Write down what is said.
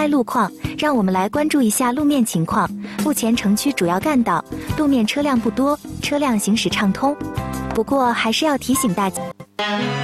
开路况，让我们来关注一下路面情况。目前城区主要干道路面车辆不多，车辆行驶畅通。不过还是要提醒大家。